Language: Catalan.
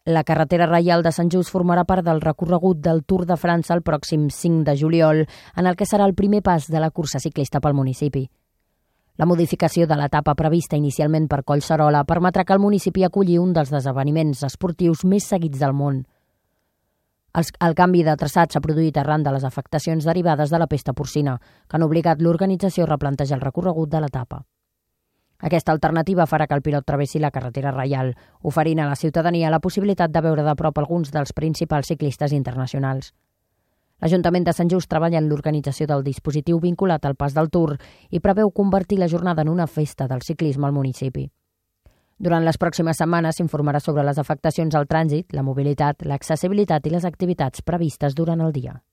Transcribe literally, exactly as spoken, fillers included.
La carretera reial de Sant Just formarà part del recorregut del Tour de França el pròxim cinc de juliol, en el que serà el primer pas de la cursa ciclista pel municipi. La modificació de l'etapa prevista inicialment per Collserola permetrà que el municipi aculli un dels esdeveniments esportius més seguits del món. El, el canvi de traçat s'ha produït arran de les afectacions derivades de la pesta porcina, que han obligat l'organització a replantejar el recorregut de l'etapa. Aquesta alternativa farà que el pilot travessi la carretera reial, oferint a la ciutadania la possibilitat de veure de prop alguns dels principals ciclistes internacionals. L'Ajuntament de Sant Just treballa en l'organització del dispositiu vinculat al pas del Tour i preveu convertir la jornada en una festa del ciclisme al municipi. Durant les pròximes setmanes s'informarà sobre les afectacions al trànsit, la mobilitat, l'accessibilitat i les activitats previstes durant el dia.